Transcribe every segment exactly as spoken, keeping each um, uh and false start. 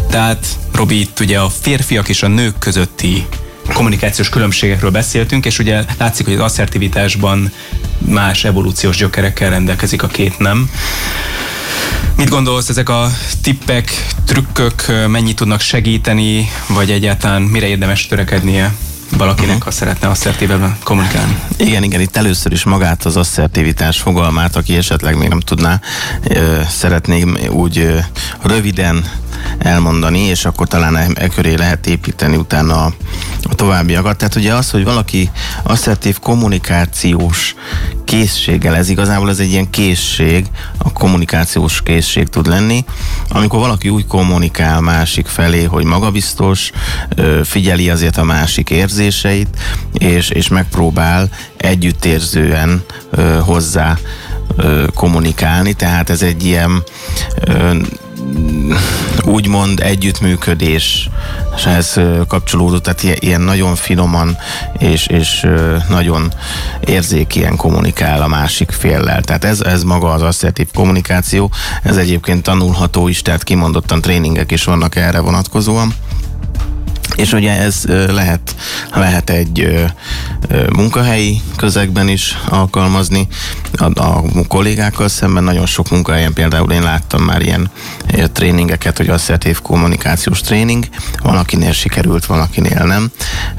Tehát, Robi, itt ugye a férfiak és a nők közötti kommunikációs különbségekről beszéltünk, és ugye látszik, hogy az asszertivitásban más evolúciós gyökerekkel rendelkezik a két nem. Mit gondolsz, ezek a tippek, trükkök mennyit tudnak segíteni, vagy egyáltalán mire érdemes törekednie valakinek, uh-huh. ha szeretne asszertívebben kommunikálni? Igen, igen, itt először is magát az asszertivitás fogalmát, aki esetleg még nem tudná, ö, szeretném úgy ö, röviden elmondani, és akkor talán e, e köré lehet építeni utána a, a továbbiakat. Tehát ugye az, hogy valaki asszertív kommunikációs készséggel, ez igazából ez egy ilyen készség, a kommunikációs készség tud lenni, amikor valaki úgy kommunikál másik felé, hogy magabiztos, figyeli azért a másik érzéseit, és, és megpróbál együttérzően hozzá kommunikálni, tehát ez egy ilyen úgymond együttműködéshez kapcsolódó, tehát ilyen nagyon finoman és, és nagyon érzékien kommunikál a másik féllel. Tehát ez, ez maga az asszertív kommunikáció, ez egyébként tanulható is, tehát kimondottan tréningek is vannak erre vonatkozóan. És ugye ez lehet, lehet egy munkahelyi közegben is alkalmazni, a, a kollégákkal szemben. Nagyon sok munkahelyen például én láttam már ilyen tréningeket, hogy asszertív kommunikációs tréning, van akinél sikerült, van akinél nem,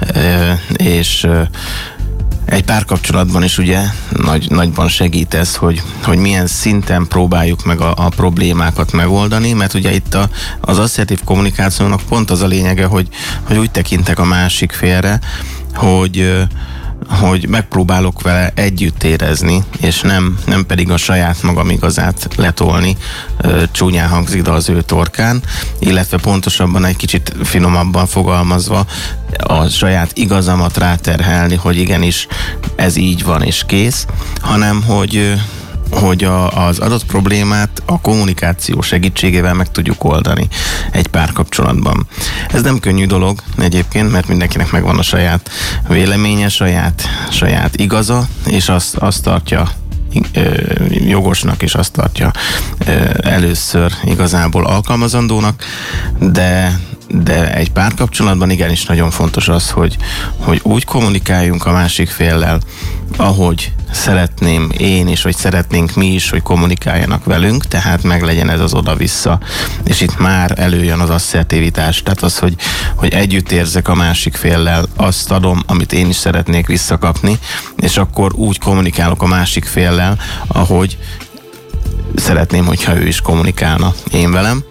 és egy párkapcsolatban is ugye nagy, nagyban segít ez, hogy, hogy milyen szinten próbáljuk meg a, a problémákat megoldani, mert ugye itt a, az asszertív kommunikációnak pont az a lényege, hogy, hogy úgy tekintek a másik félre, hogy hogy megpróbálok vele együtt érezni, és nem, nem pedig a saját magam igazát letolni, csúnyán hangzik, de az ő torkán, illetve pontosabban egy kicsit finomabban fogalmazva a saját igazamat ráterhelni, hogy igenis ez így van és kész, hanem hogy hogy a, az adott problémát a kommunikáció segítségével meg tudjuk oldani egy párkapcsolatban. Ez nem könnyű dolog egyébként, mert mindenkinek megvan a saját véleménye, saját, saját igaza, és azt, azt tartja ö, jogosnak, és azt tartja ö, először igazából alkalmazandónak, de de egy párkapcsolatban igenis nagyon fontos az, hogy, hogy úgy kommunikáljunk a másik féllel, ahogy szeretném én is, vagy szeretnénk mi is, hogy kommunikáljanak velünk, tehát meglegyen ez az oda-vissza, és itt már előjön az asszertivitás, tehát az, hogy, hogy együtt érzek a másik féllel, azt adom, amit én is szeretnék visszakapni, és akkor úgy kommunikálok a másik féllel, ahogy szeretném, hogyha ő is kommunikálna én velem.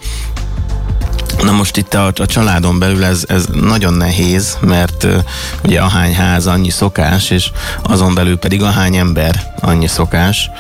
Na most itt a, a családon belül ez, ez nagyon nehéz, mert uh, ugye ahány ház, annyi szokás, és azon belül pedig ahány ember, annyi szokás.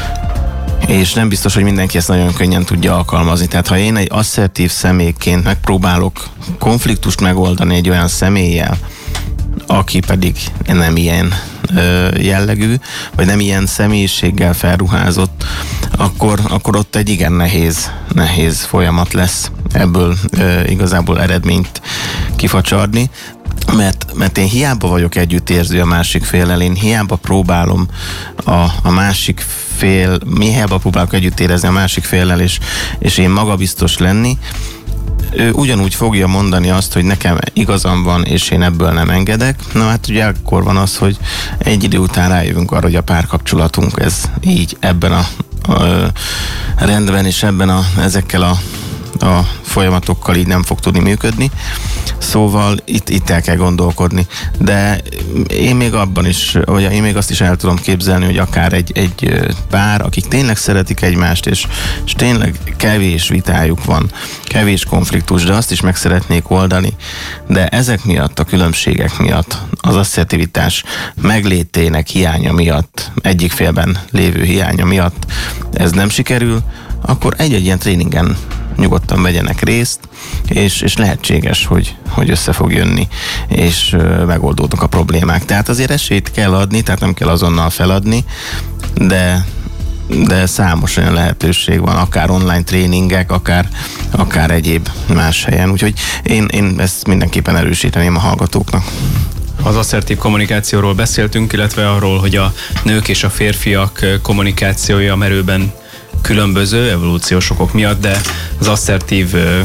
És nem biztos, hogy mindenki ezt nagyon könnyen tudja alkalmazni. Tehát ha én egy asszertív személyként megpróbálok konfliktust megoldani egy olyan személlyel, aki pedig nem ilyen ö, jellegű, vagy nem ilyen személyiséggel felruházott, akkor, akkor ott egy igen nehéz, nehéz folyamat lesz ebből ö, igazából eredményt kifacsarni, mert, mert én hiába vagyok együttérző a másik féllel, én hiába próbálom a, a másik fél, mi hiába próbálok együtt érezni a másik féllel, és, és én magabiztos lenni, ő ugyanúgy fogja mondani azt, hogy nekem igazam van, és én ebből nem engedek. Na hát ugye akkor van az, hogy egy idő után rájövünk arra, hogy a párkapcsolatunk ez így ebben a, a rendben, és ebben a, ezekkel a, a folyamatokkal így nem fog tudni működni. Szóval itt, itt el kell gondolkodni. De én még abban is, vagy én még azt is el tudom képzelni, hogy akár egy, egy pár, akik tényleg szeretik egymást, és, és tényleg kevés vitájuk van, kevés konfliktus, de azt is meg szeretnék oldani. De ezek miatt, a különbségek miatt, az asszertivitás meglétének hiánya miatt, egyik félben lévő hiánya miatt ez nem sikerül, akkor egy-egy ilyen tréningen nyugodtan vegyenek részt, és, és lehetséges, hogy, hogy össze fog jönni, és ö, megoldódnak a problémák. Tehát azért esélyt kell adni, tehát nem kell azonnal feladni, de, de számos olyan lehetőség van, akár online tréningek, akár, akár egyéb más helyen. Úgyhogy én, én ezt mindenképpen erősíteném a hallgatóknak. Az asszertív kommunikációról beszéltünk, illetve arról, hogy a nők és a férfiak kommunikációja merőben különböző evolúciós okok miatt, de az asszertív